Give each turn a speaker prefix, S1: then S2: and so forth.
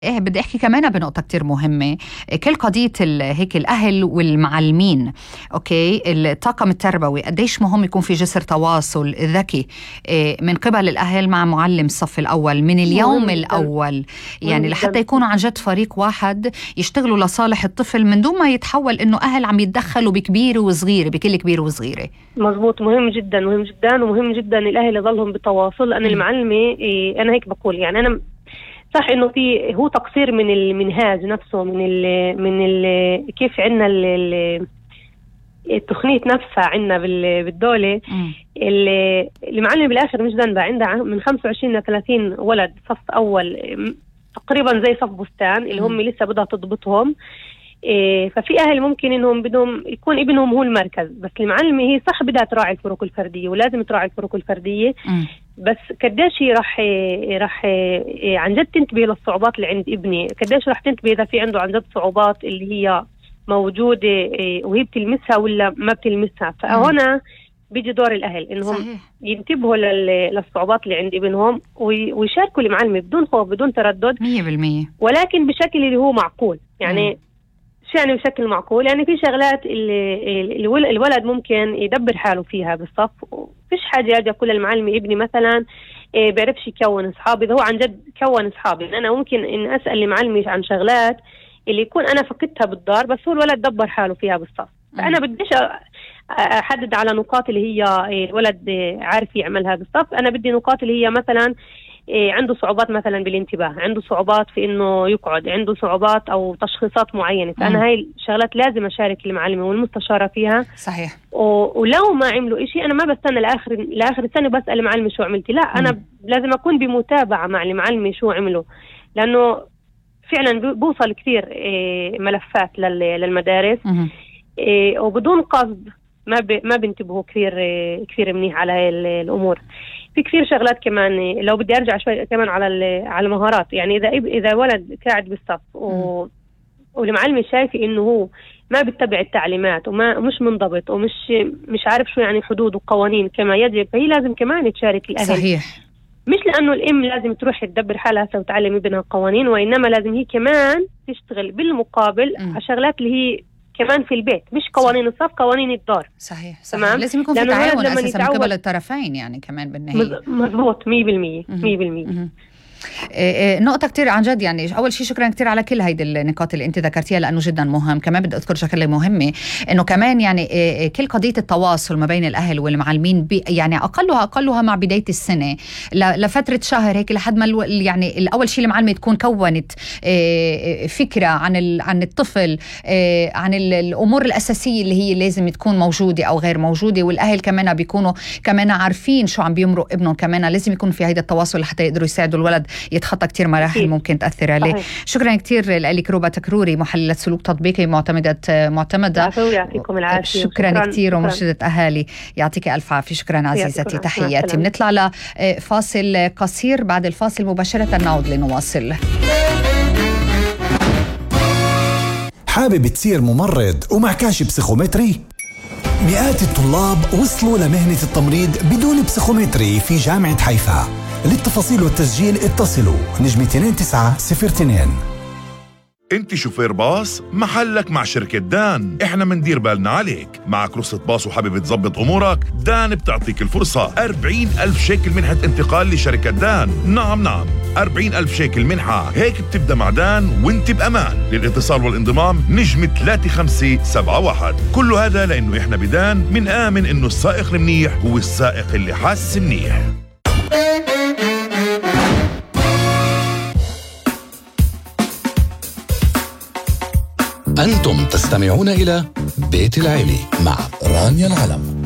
S1: ايه بدي احكي كمان بنقطة كتير مهمة، كل قضية هيك الأهل والمعلمين. اوكي، الطاقم التربوي قديش مهم يكون في جسر تواصل ذكي من قبل الأهل مع معلم الصف الأول من اليوم الأول، يعني لحتى يكونوا عن جد فريق واحد يشتغلوا لصالح الطفل من دون ما يتحول إنه أهل عم يتدخلوا بكبير وصغير، بكل كبير وصغيرة.
S2: مزبوط، مهم جدا مهم جدا، ومهم جدا الأهل يظلهم بتواصل. أنا المعلمة أنا هيك بقول، يعني أنا صح انه في هو تقصير من المنهاج نفسه، من ال كيف عندنا التقنية نفسها عندنا بالدولة. المعلم بالاخر مش ذنبه، عندها من 25 ل 30 ولد صف اول تقريبا زي صف بستان اللي هم لسه بدها تضبطهم. ففي اهل ممكن انهم بدهم يكون ابنهم هو المركز، بس المعلمة هي صح بدها تراعي الفروق الفردية ولازم تراعي الفروق الفردية، بس قديش راح عن جد تنتبه للصعوبات اللي عند ابني، قديش راح تنتبه اذا في عنده عن جد صعوبات اللي هي موجودة وهي بتلمسها ولا ما بتلمسها. فهنا بيجي دور الاهل انهم صحيح ينتبهوا للصعوبات اللي عند ابنهم ويشاركوا المعلمة بدون خوف بدون تردد
S1: 100%،
S2: ولكن بشكل اللي هو معقول. يعني يعني بشكل معقول، يعني في شغلات الولد ممكن يدبر حاله فيها بالصف، فيش حاجة أجي أقول للمعلمة ابني مثلا بيعرفش يكون أصحاب، إذا هو عن جد كون أصحاب. يعني أنا ممكن إن أسأل المعلمة عن شغلات اللي يكون أنا فقدتها بالدار بس هو الولد دبر حاله فيها بالصف. فأنا بديش أحدد على نقاط اللي هي الولد عارف يعملها بالصف، أنا بدي نقاط اللي هي مثلا عنده صعوبات مثلا بالانتباه، عنده صعوبات في انه يقعد، عنده صعوبات او تشخيصات معينه. فانا هاي الشغلات لازم اشارك المعلمه والمستشاره فيها.
S1: صحيح.
S2: ولو ما عملوا إشي انا ما بستنى لاخر السنه بسال المعلمه شو عملتي، لا انا لازم اكون بمتابعه مع المعلمه شو عملوا، لانه فعلا بوصل كثير ملفات للمدارس وبدون قصد ما بينتبهوا كثير منيح على هاي الامور. في كثير شغلات كمان لو بدي ارجع شوي كمان على المهارات. يعني اذا ولد قاعد بالصف والمعلم شايفه انه هو ما بيتبع التعليمات ومش منضبط ومش عارف شو يعني حدود وقوانين كما يجب، فهي لازم كمان تشارك الاهل.
S1: صحيح،
S2: مش لانه الام لازم تروح تدبر حالها وتعلم ابنها قوانين، وانما لازم هي كمان تشتغل بالمقابل على شغلات اللي هي كمان في البيت، مش قوانين الصف، قوانين الدار.
S1: صحيح. لازم يكون في تعاون أساسا من قبل الطرفين، يعني كمان بالنهاية.
S2: مضبوط 100%.
S1: نقطة كتير عن جد، يعني أول شيء شكرا كتير على كل هيدي النقاط اللي أنت ذكرتيها لأنه جدا مهم. كمان بدي أذكر شغلة مهمة، إنه كمان يعني كل قضية التواصل ما بين الأهل والمعلمين يعني أقلها مع بداية السنة لفترة شهر هيك لحد ما يعني الأول شيء المعلمة تكون كونت فكرة عن الطفل، عن الأمور الأساسية اللي هي لازم تكون موجودة أو غير موجودة، والأهل كمان بيكونوا كمان عارفين شو عم بيمرق ابنهم. كمان لازم يكون في هيدا التواصل حتى يقدروا يساعدوا الولد يتخطى كتير مراحل ممكن تأثر عليه. شكرا كتير لك روبا تكروري، محللة سلوك تطبيقي معتمدة.
S2: يعطيكم العافية.
S1: شكرا كتير ومرشدة أهالي، يعطيك ألف عافية. شكرا عزيزتي، تحياتي. بنطلع لفاصل قصير، بعد الفاصل مباشرة نعود لنواصل.
S3: حابب تصير ممرض ومع كاش بسيخومتري؟ مئات الطلاب وصلوا لمهنة التمريض بدون بسيخومتري في جامعة حيفا. للتفاصيل والتسجيل اتصلوا نجم 2902.
S4: انت شوفير باص، محلك مع شركة دان. احنا مندير بالنا عليك. معك رخصة باص وحابب تظبط امورك؟ دان بتعطيك الفرصة 40,000 شيكل منحة انتقال لشركة دان. نعم 40,000 شيكل منحة، هيك بتبدأ مع دان وانت بأمان. للاتصال والانضمام نجم 3571. كل هذا لانه احنا بدان منآمن انه السائق المنيح هو السائق اللي حاس منيح.
S5: أنتم تستمعون إلى بيت العيلة مع رانيا العلم.